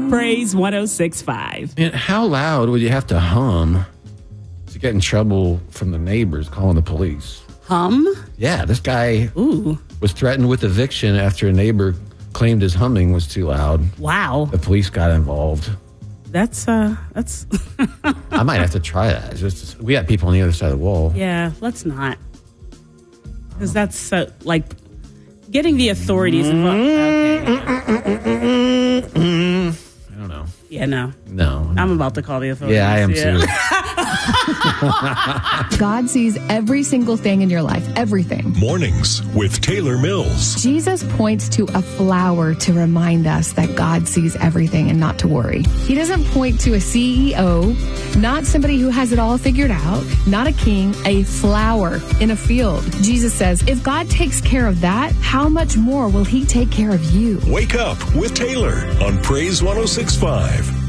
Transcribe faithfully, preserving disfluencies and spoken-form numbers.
on Praise one oh six point five. And how loud would you have to hum to get in trouble from the neighbors calling the police? Hum? Yeah, this guy Ooh. was threatened with eviction after a neighbor claimed his humming was too loud. Wow. The police got involved. That's, uh, that's... I might have to try that. It's just, we got people on the other side of the wall. Yeah, let's not. Because that's so, like, getting the authorities involved. Okay. I don't know. Yeah, no. No. I'm about to call the authorities. Yeah, I am too. God sees every single thing in your life, everything. Mornings with Taylor Mills. Jesus points to a flower to remind us that God sees everything and not to worry. He doesn't point to a C E O, not somebody who has it all figured out, not a king, a flower in a field. Jesus says, if God takes care of that, how much more will he take care of you? Wake up with Taylor on Praise one oh six point five.